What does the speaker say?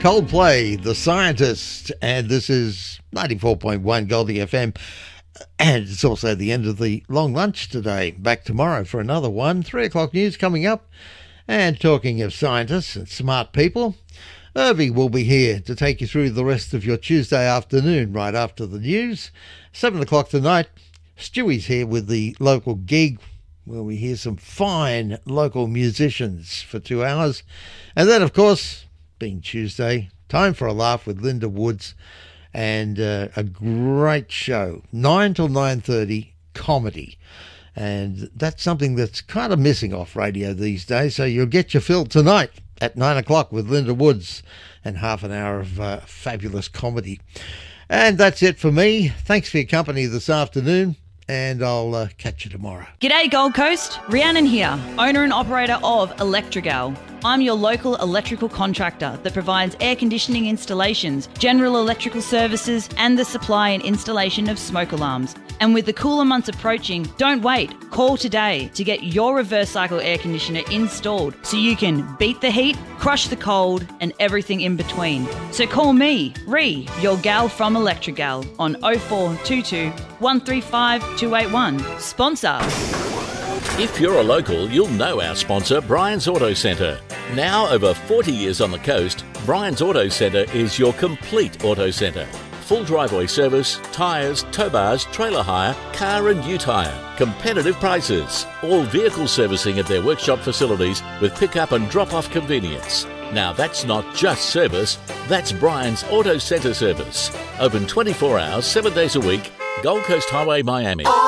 Coldplay, The Scientist, and this is 94.1 Goldie FM. And it's also the end of the long lunch today. Back tomorrow for another one. 3 o'clock news coming up. And talking of scientists and smart people, Irvy will be here to take you through the rest of your Tuesday afternoon right after the news. 7 o'clock tonight, Stewie's here with the local gig where we hear some fine local musicians for 2 hours. And then, of course, being Tuesday, time for a laugh with Linda Woods and a great show, 9 till 9:30, comedy. And that's something that's kind of missing off radio these days, so you'll get your fill tonight at 9 o'clock with Linda Woods and half an hour of fabulous comedy. And that's it for me. Thanks for your company this afternoon, and I'll catch you tomorrow. G'day Gold Coast, Rhiannon here, owner and operator of Electrigal. I'm your local electrical contractor that provides air conditioning installations, general electrical services and the supply and installation of smoke alarms. And with the cooler months approaching, don't wait. Call today to get your reverse cycle air conditioner installed so you can beat the heat, crush the cold and everything in between. So call me, Ree, your gal from Electrigal on 0422 135 281. Sponsor. If you're a local, you'll know our sponsor, Brian's Auto Centre. Now over 40 years on the coast, Brian's Auto Centre is your complete auto centre. Full driveway service, tyres, tow bars, trailer hire, car and ute hire. Competitive prices. All vehicle servicing at their workshop facilities with pick-up and drop-off convenience. Now that's not just service, that's Brian's Auto Centre service. Open 24 hours, 7 days a week, Gold Coast Highway, Miami.